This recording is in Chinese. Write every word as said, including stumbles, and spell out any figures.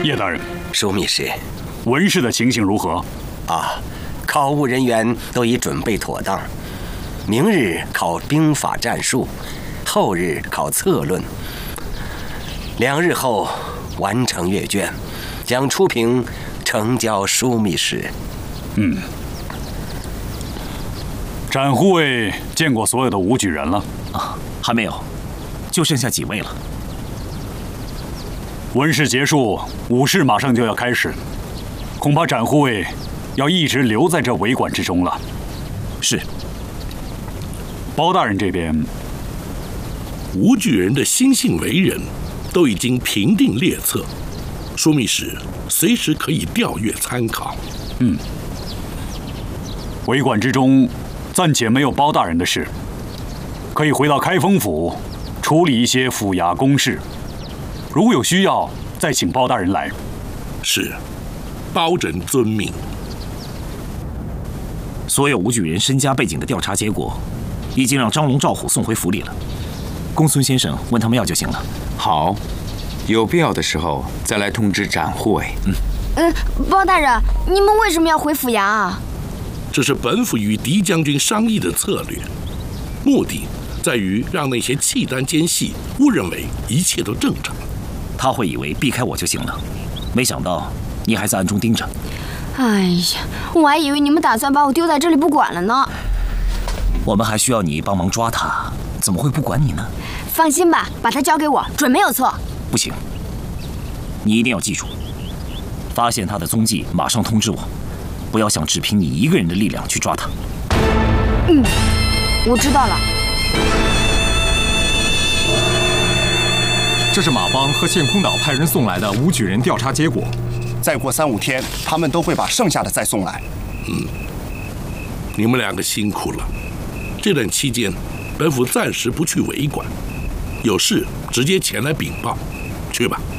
叶大人， 枢密使， 文氏的情形如何？ 啊，考务人员都已准备妥当，明日考兵法战术，后日考策论，两日后完成阅卷，将出评呈交枢密使。 嗯。展护卫见过所有的武举人了？ 啊，还没有，就剩下几位了。 文试结束，武试马上就要开始，恐怕展护卫要一直留在这围馆之中了。 是。 包大人这边， 武举人的心性为人都已经评定列册，枢密使随时可以调阅参考。 嗯，围馆之中暂且没有包大人的事，可以回到开封府处理一些府衙公事。如果有需要，再请包大人来。 是，包拯遵命。 所有武举人身家背景的调查结果，已经让张龙、赵虎送回府里了。公孙先生问他们要就行了。 好，有必要的时候再来通知展护卫。 嗯。 嗯，包大人，你们为什么要回府衙啊？ 这是本府与狄将军商议的策略，目的在于让那些契丹奸细误认为一切都正常。 他会以为避开我就行了，没想到你还在暗中盯着。 哎呀，我还以为你们打算把我丢在这里不管了呢。 我们还需要你帮忙抓他，怎么会不管你呢？ 放心吧，把他交给我，准没有错。 不行，你一定要记住，发现他的踪迹马上通知我，不要想只凭你一个人的力量去抓他。 嗯，我知道了。 这是马帮和献空岛派人送来的武举人调查结果， 再过三五天，他们都会把剩下的再送来。 嗯，你们两个辛苦了。这段期间，本府暂时不去围馆，有事直接前来禀报，去吧。